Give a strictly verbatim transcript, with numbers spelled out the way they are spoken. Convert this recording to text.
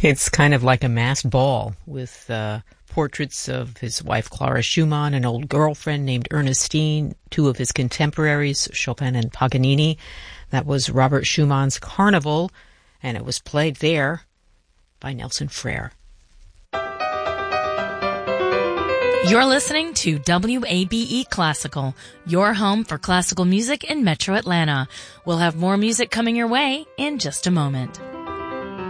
It's kind of like a masked ball with uh, portraits of his wife Clara Schumann, an old girlfriend named Ernestine, two of his contemporaries, Chopin and Paganini. That was Robert Schumann's Carnival, and it was played there by Nelson Frere. You're listening to W A B E Classical, your home for classical music in Metro Atlanta. We'll have more music coming your way in just a moment.